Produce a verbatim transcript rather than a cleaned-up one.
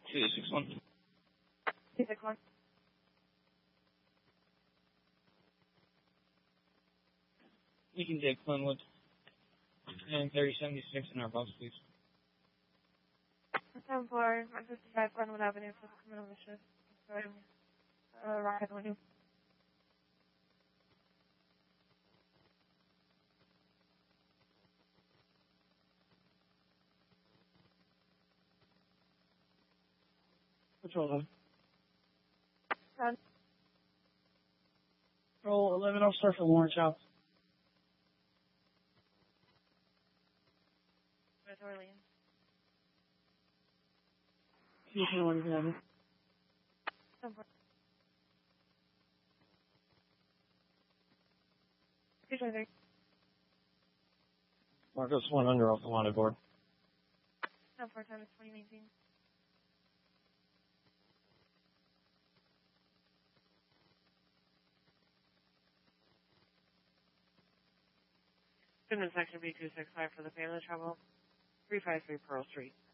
two six one. two six one. You can take Glenwood. And thirty seventy-six in our box, please. seven four, one fifty-five Glenwood Avenue, for the criminal mission. Sorry, uh, Rocket Avenue. Patrol eleven. Ten. Patrol eleven, I'll start for Lawrence House. North Orleans. two twenty-one, you can have it. seven four. two twenty-three. Marcos one under off the wanted board. seven four, time is twenty nineteen. Student section B two six five for the family trouble. three five three Pearl Street.